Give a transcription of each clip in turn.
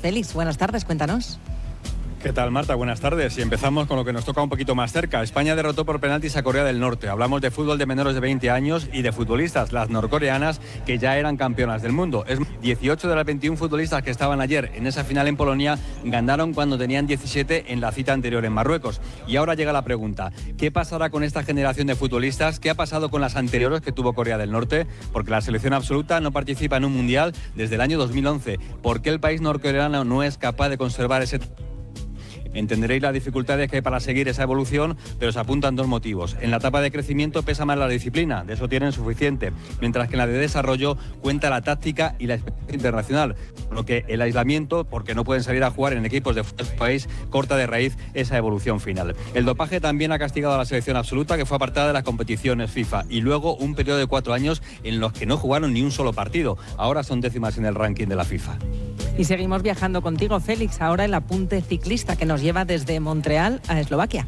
Félix, buenas tardes, cuéntanos. ¿Qué tal, Marta? Buenas tardes. Y empezamos con lo que nos toca un poquito más cerca. España derrotó por penaltis a Corea del Norte. Hablamos de fútbol de menores de 20 años y de futbolistas, las norcoreanas, que ya eran campeonas del mundo. 18 de las 21 futbolistas que estaban ayer en esa final en Polonia ganaron cuando tenían 17 en la cita anterior en Marruecos. Y ahora llega la pregunta, ¿qué pasará con esta generación de futbolistas? ¿Qué ha pasado con las anteriores que tuvo Corea del Norte? Porque la selección absoluta no participa en un mundial desde el año 2011. ¿Por qué el país norcoreano no es capaz de conservar ese... Entenderéis las dificultades que hay para seguir esa evolución, pero se apuntan dos motivos. En la etapa de crecimiento pesa más la disciplina, de eso tienen suficiente, mientras que en la de desarrollo cuenta la táctica y la experiencia internacional, lo que el aislamiento, porque no pueden salir a jugar en equipos de fuera del país, corta de raíz esa evolución final. El dopaje también ha castigado a la selección absoluta, que fue apartada de las competiciones FIFA, y luego un periodo de 4 años en los que no jugaron ni un solo partido. Ahora son décimas en el ranking de la FIFA. Y seguimos viajando contigo, Félix, ahora el apunte ciclista que nos lleva desde Montreal a Eslovaquia.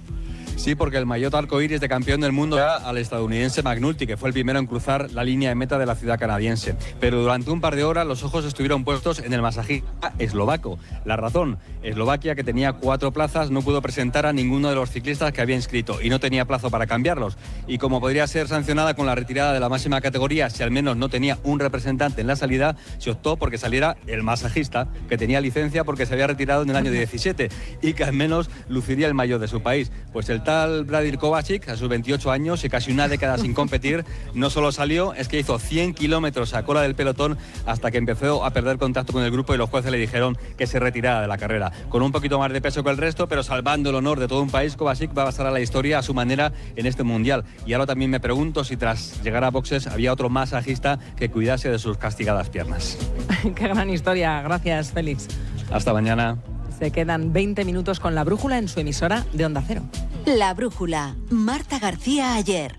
Sí, porque el maillot arcoíris de campeón del mundo era al estadounidense McNulty, que fue el primero en cruzar la línea de meta de la ciudad canadiense. Pero durante un par de horas los ojos estuvieron puestos en el masajista eslovaco. La razón, Eslovaquia, que tenía 4 plazas, no pudo presentar a ninguno de los ciclistas que había inscrito y no tenía plazo para cambiarlos. Y como podría ser sancionada con la retirada de la máxima categoría si al menos no tenía un representante en la salida, se optó porque saliera el masajista, que tenía licencia porque se había retirado en el año 17 y que al menos luciría el maillot de su país. Pues el tal Vladimir Kovačič, a sus 28 años y casi una década sin competir, no solo salió, es que hizo 100 kilómetros a cola del pelotón hasta que empezó a perder contacto con el grupo y los jueces le dijeron que se retirara de la carrera. Con un poquito más de peso que el resto, pero salvando el honor de todo un país, Kovačič va a pasar a la historia a su manera en este mundial. Y ahora también me pregunto si tras llegar a boxes había otro masajista que cuidase de sus castigadas piernas. Qué gran historia, gracias, Félix. Hasta mañana. Se quedan 20 minutos con La Brújula en su emisora de Onda Cero. La Brújula, Marta García Ayer.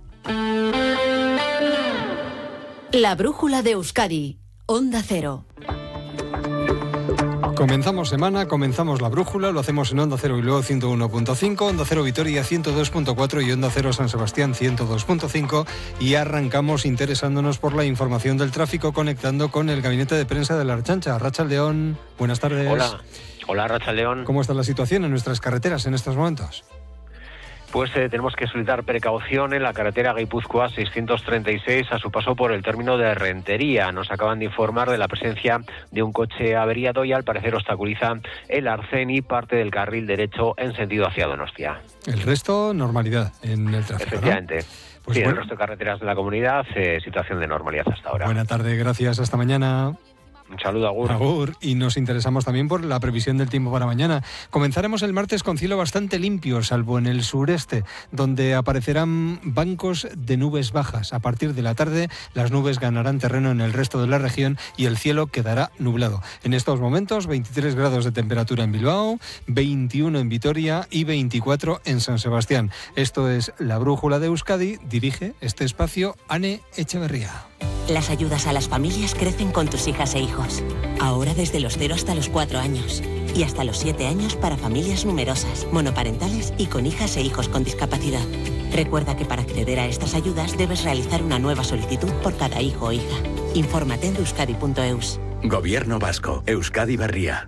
La Brújula de Euskadi, Onda Cero. Comenzamos semana, comenzamos La Brújula, lo hacemos en Onda Cero y luego 101.5, Onda Cero Vitoria 102.4 y Onda Cero San Sebastián 102.5 y arrancamos interesándonos por la información del tráfico, conectando con el gabinete de prensa de la Archancha. Arratsaldeon, buenas tardes. Hola Arratsaldeon. ¿Cómo está la situación en nuestras carreteras en estos momentos? Pues tenemos que solicitar precaución en la carretera Guipúzcoa 636 a su paso por el término de Rentería. Nos acaban de informar de la presencia de un coche averiado y al parecer obstaculiza el arcén y parte del carril derecho en sentido hacia Donostia. El resto, normalidad en el tráfico, efectivamente, ¿no? Pues sí, bueno. el resto de carreteras de la comunidad, situación de normalidad hasta ahora. Buena tarde, gracias, hasta mañana. Un saludo, Agur. Agur. Y nos interesamos también por la previsión del tiempo para mañana. Comenzaremos el martes con cielo bastante limpio, salvo en el sureste, donde aparecerán bancos de nubes bajas. A partir de la tarde, las nubes ganarán terreno en el resto de la región y el cielo quedará nublado. En estos momentos, 23 grados de temperatura en Bilbao, 21 en Vitoria y 24 en San Sebastián. Esto es La Brújula de Euskadi. Dirige este espacio Ane Echeverría. Las ayudas a las familias crecen con tus hijas e hijos. Ahora desde los 0 hasta los 4 años. Y hasta los 7 años para familias numerosas, monoparentales y con hijas e hijos con discapacidad. Recuerda que para acceder a estas ayudas debes realizar una nueva solicitud por cada hijo o hija. Infórmate en euskadi.eus. Gobierno Vasco. Euskadi Berria.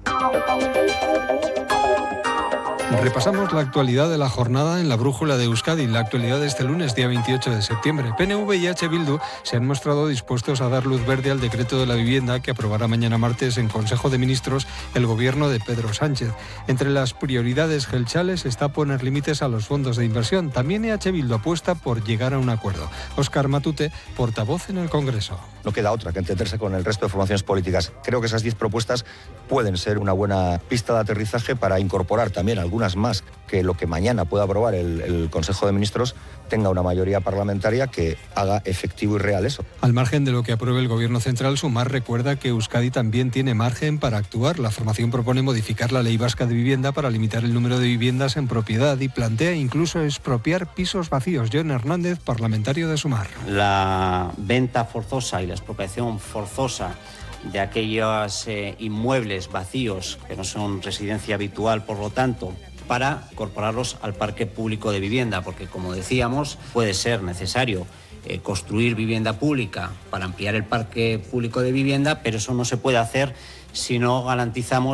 Repasamos la actualidad de la jornada en La Brújula de Euskadi, la actualidad de este lunes, día 28 de septiembre. PNV y H. Bildu se han mostrado dispuestos a dar luz verde al decreto de la vivienda que aprobará mañana martes en Consejo de Ministros el gobierno de Pedro Sánchez. Entre las prioridades gelchales está poner límites a los fondos de inversión. También H. Bildu apuesta por llegar a un acuerdo. Óscar Matute, portavoz en el Congreso. No queda otra que entenderse con el resto de formaciones políticas. Creo que esas 10 propuestas pueden ser una buena pista de aterrizaje para incorporar también algunas más, que lo que mañana pueda aprobar el Consejo de Ministros tenga una mayoría parlamentaria que haga efectivo y real eso. Al margen de lo que apruebe el Gobierno Central, Sumar recuerda que Euskadi también tiene margen para actuar. La formación propone modificar la Ley Vasca de Vivienda para limitar el número de viviendas en propiedad y plantea incluso expropiar pisos vacíos. John Hernández, parlamentario de Sumar. La venta forzosa y la expropiación forzosa de aquellos inmuebles vacíos que no son residencia habitual, por lo tanto, para incorporarlos al parque público de vivienda, porque como decíamos, puede ser necesario construir vivienda pública para ampliar el parque público de vivienda, pero eso no se puede hacer si no garantizamos